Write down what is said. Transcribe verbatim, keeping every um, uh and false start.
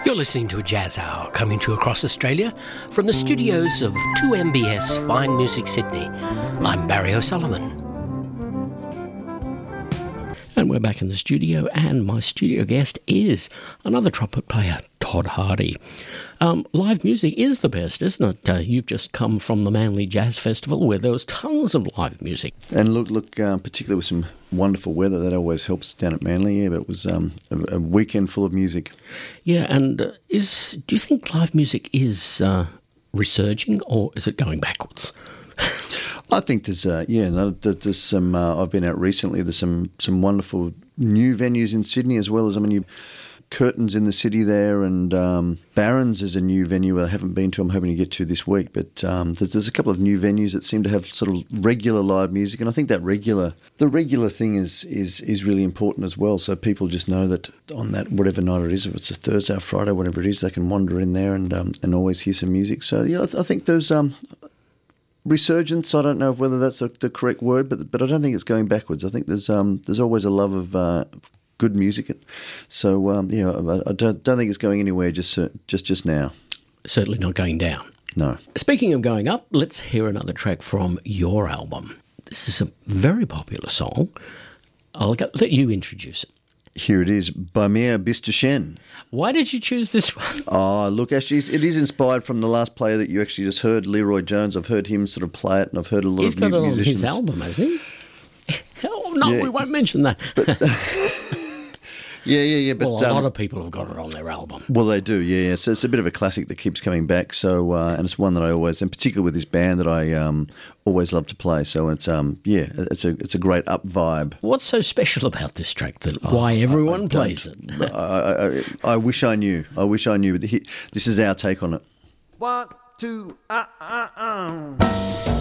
You're listening to a Jazz Hour coming to you across Australia from the studios of two M B S Fine Music Sydney. I'm Barry O'Sullivan. And we're back in the studio, and my studio guest is another trumpet player, Todd Hardy. Um, live music is the best, isn't it? Uh, you've just come from the Manly Jazz Festival where there was tons of live music. And look, look, um, particularly with some wonderful weather, that always helps down at Manly. Yeah, but it was um, a, a weekend full of music. Yeah, and uh, is do you think live music is uh, resurging, or is it going backwards? I think there's, uh, yeah, no, there's some. Uh, I've been out recently. There's some some wonderful new venues in Sydney, as well as I mean, you, Curtains in the city there, and um, Barron's is a new venue that I haven't been to. I'm hoping to get to this week. But um, there's, there's a couple of new venues that seem to have sort of regular live music, and I think that regular, the regular thing is is is really important as well. So people just know that on that whatever night it is, if it's a Thursday or Friday, whatever it is, they can wander in there and um, and always hear some music. So yeah, I, th- I think there's um. resurgence. I don't know whether that's a, the correct word, but but I don't think it's going backwards. I think there's um there's always a love of uh, good music. So um, yeah, I, I don't don't think it's going anywhere just uh, just just now. Certainly not going down. No. Speaking of going up, let's hear another track from your album. This is a very popular song. I'll let you introduce it. Here it is, Bamir Bistashen. Why did you choose this one? Oh, look, actually, it is inspired from the last player that you actually just heard, Leroy Jones. I've heard him sort of play it, and I've heard a lot He's of new got it musicians. on his album, hasn't he? Oh, no, Yeah. we won't mention that. But, yeah, yeah, yeah. But well, a um, lot of people have got it on their album. Well, they do, yeah. yeah. So it's a bit of a classic that keeps coming back. So, uh, and it's one that I always, and particularly with this band, that I um, always love to play. So it's um, yeah, it's a it's a great up vibe. What's so special about this track that oh, why everyone I, I plays it? I, I, I wish I knew. I wish I knew. This is our take on it. One, two, uh, uh, uh.